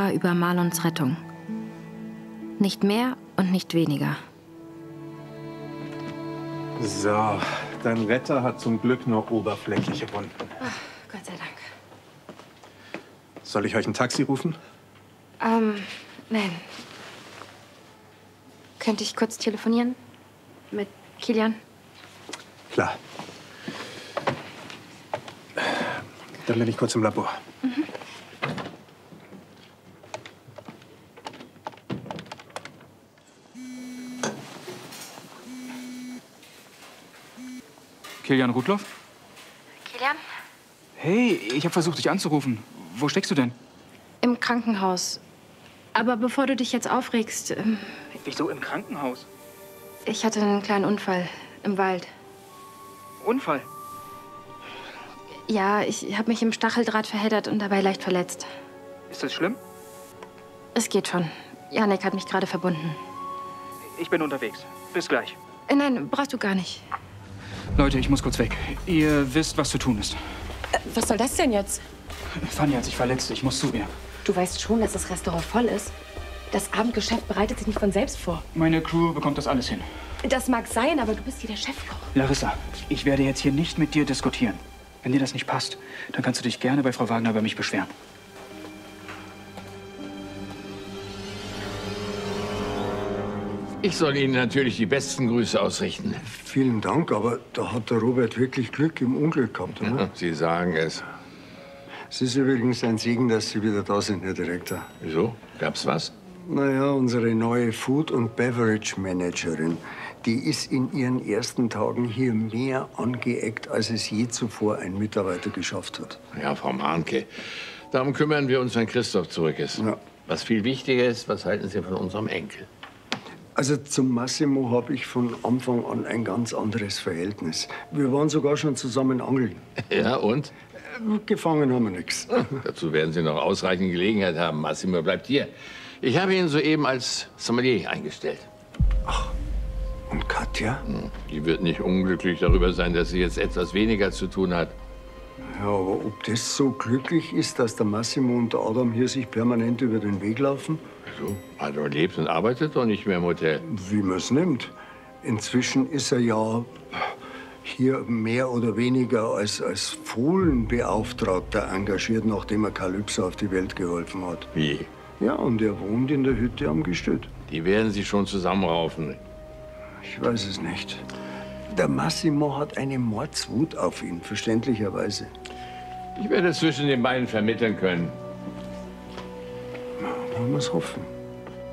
Trauer über Marlons Rettung. Nicht mehr und nicht weniger. So, dein Retter hat zum Glück nur oberflächliche Wunden. Ach, Gott sei Dank. Soll ich euch ein Taxi rufen? Nein. Könnte ich kurz telefonieren? Mit Kilian? Klar. Dann bin ich kurz im Labor. Mhm. Kilian Rudloff? Kilian? Hey, ich habe versucht, dich anzurufen. Wo steckst du denn? Im Krankenhaus. Aber bevor du dich jetzt aufregst, Wieso im Krankenhaus? ich hatte einen kleinen Unfall im Wald. Unfall? Ja, ich habe mich im Stacheldraht verheddert und dabei leicht verletzt. Ist das schlimm? Es geht schon. Janek hat mich gerade verbunden. Ich bin unterwegs. Bis gleich. Nein, brauchst du gar nicht. Leute, ich muss kurz weg. Ihr wisst, was zu tun ist. Was soll das denn jetzt? Fanny hat sich verletzt. Ich muss zu ihr. Du weißt schon, dass das Restaurant voll ist. Das Abendgeschäft bereitet sich nicht von selbst vor. Meine Crew bekommt das alles hin. Das mag sein, aber du bist hier der Chefkoch. Larissa, ich werde jetzt hier nicht mit dir diskutieren. Wenn dir das nicht passt, dann kannst du dich gerne bei Frau Wagner über mich beschweren. Ich soll Ihnen natürlich die besten Grüße ausrichten. Vielen Dank, aber da hat der Robert wirklich Glück im Unglück gehabt, oder? Sie sagen es. Es ist übrigens ein Segen, dass Sie wieder da sind, Herr Direktor. Wieso? Gab's was? Naja, unsere neue Food- und Beverage-Managerin, die ist in ihren ersten Tagen hier mehr angeeckt, als es je zuvor ein Mitarbeiter geschafft hat. Ja, Frau Mahnke. Darum kümmern wir uns, wenn Christoph zurück ist. Ja. Was viel wichtiger ist, was halten Sie von unserem Enkel? Also zum Massimo habe ich von Anfang an ein ganz anderes Verhältnis. Wir waren sogar schon zusammen angeln. Ja, und? Gefangen haben wir nichts. Dazu werden Sie noch ausreichend Gelegenheit haben. Massimo bleibt hier. Ich habe ihn soeben als Sommelier eingestellt. Ach, und Katja? Die wird nicht unglücklich darüber sein, dass sie jetzt etwas weniger zu tun hat. Ja, aber ob das so glücklich ist, dass der Massimo und der Adam hier sich permanent über den Weg laufen? So, Adam lebt und arbeitet doch nicht mehr im Hotel. Wie man es nimmt. Inzwischen ist er ja hier mehr oder weniger als Fohlenbeauftragter engagiert, nachdem er Kalypso auf die Welt geholfen hat. Wie? Ja, und er wohnt in der Hütte am Gestüt. Die werden Sie schon zusammenraufen. Ich weiß es nicht. Der Massimo hat eine Mordswut auf ihn, verständlicherweise. Ich werde zwischen den beiden vermitteln können. Wollen wir es hoffen.